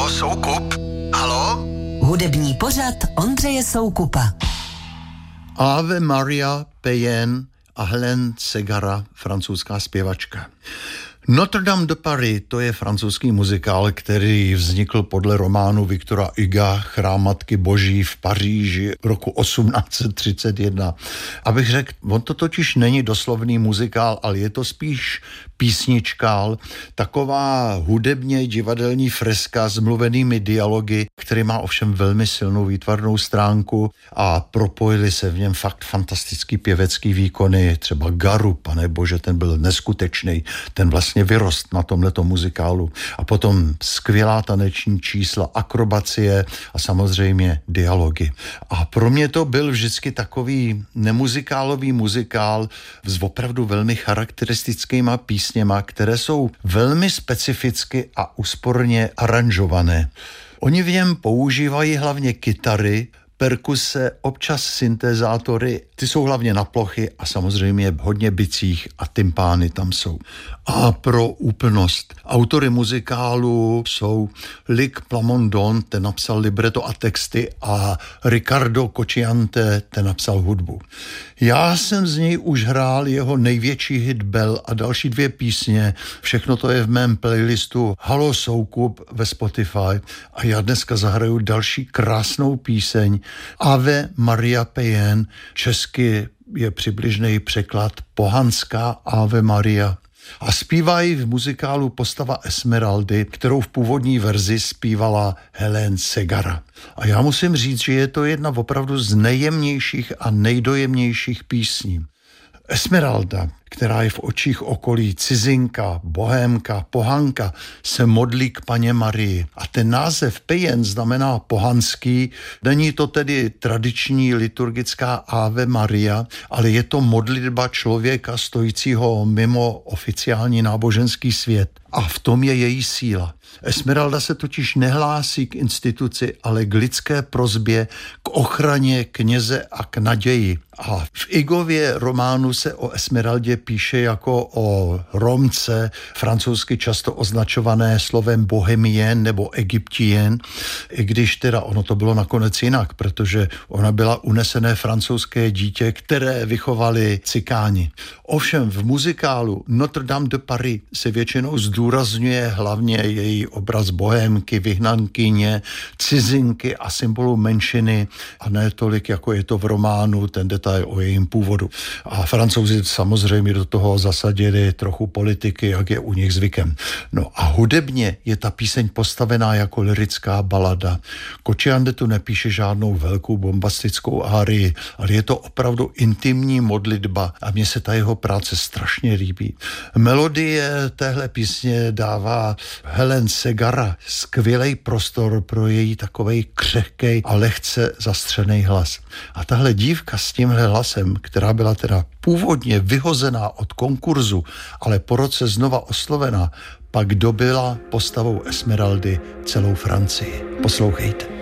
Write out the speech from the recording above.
Halo, Soukup? Halo? Hudební pořad Ondřeje Soukupa. Ave Maria Payen a Hélène Ségara, francouzská zpěvačka. Notre Dame de Paris, to je francouzský muzikál, který vznikl podle románu Victora Huga Chrám Matky Boží v Paříži roku 1831. Abych řekl, on to totiž není doslovný muzikál, ale je to spíš písničkál, taková hudebně divadelní freska s mluvenými dialogy, který má ovšem velmi silnou výtvarnou stránku a propojili se v něm fakt fantastický pěvecký výkony, třeba Garu, pane bože, ten byl neskutečný, ten vlastně vyrost na tomhleto muzikálu. A potom skvělá taneční čísla, akrobacie a samozřejmě dialogy. A pro mě to byl vždycky takový nemuzikálový muzikál s opravdu velmi charakteristickýma písněma, které jsou velmi specificky a úsporně aranžované. Oni v něm používají hlavně kytary, perkuse, občas syntezátory, ty jsou hlavně na plochy a samozřejmě hodně bicích a tympány tam jsou. A pro úplnost, autory muzikálu jsou Luc Plamondon, ten napsal libreto a texty, a Riccardo Cocciante, ten napsal hudbu. Já jsem z něj už hrál jeho největší hit Bell a další 2 písně, všechno to je v mém playlistu Halo Soukup ve Spotify a já dneska zahraju další krásnou píseň Ave Maria Payen, česky je přibližný překlad pohanská Ave Maria. A zpívají v muzikálu postava Esmeraldy, kterou v původní verzi zpívala Hélène Ségara. A já musím říct, že je to jedna opravdu z nejjemnějších a nejdojemnějších písní. Esmeralda, která je v očích okolí cizinka, bohémka, pohanka, se modlí k Panně Marii. A ten název Payen znamená pohanský. Není to tedy tradiční liturgická Ave Maria, ale je to modlitba člověka stojícího mimo oficiální náboženský svět. A v tom je její síla. Esmeralda se totiž nehlásí k instituci, ale k lidské prosbě, k ochraně kněze a k naději. A v Hugově románu se o Esmeraldě píše jako o Romce, francouzsky často označované slovem bohemien nebo egyptien, i když teda ono to bylo nakonec jinak, protože ona byla unesené francouzské dítě, které vychovali cikáni. Ovšem v muzikálu Notre Dame de Paris se většinou zdůrazňuje hlavně její obraz bohémky, vyhnankyně, cizinky a symbolu menšiny a ne tolik, jako je to v románu, ten detail o jejím původu. A Francouzi samozřejmě do toho zasadili trochu politiky, jak je u nich zvykem. No a hudebně je ta píseň postavená jako lyrická balada. Cocciante tu nepíše žádnou velkou bombastickou árii, ale je to opravdu intimní modlitba a mně se ta jeho práce strašně líbí. Melodie téhle písně dává Hélène Ségara skvělej prostor pro její takovej křehkej a lehce zastřený hlas. A tahle dívka s tímhle hlasem, která byla teda původně vyhozená od konkurzu, ale po roce znova oslovená, pak dobyla postavou Esmeraldy celou Francii. Poslouchejte.